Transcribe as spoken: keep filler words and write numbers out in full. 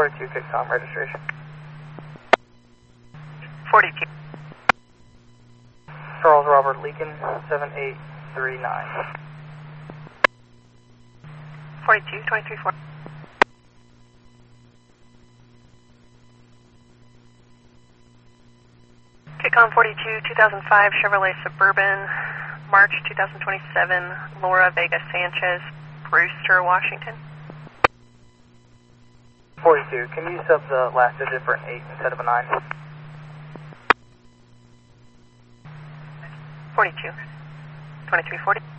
forty-two, Kickcom registration. forty-two. Charles Robert Leakin, seven eight three nine. forty-two, twenty-three four. Kickcom forty-two, two thousand five Chevrolet Suburban, March two thousand twenty-seven, Laura Vega Sanchez, Brewster, Washington. forty-two, can you sub the last digit for an eight instead of a nine? forty-two, twenty-three forty.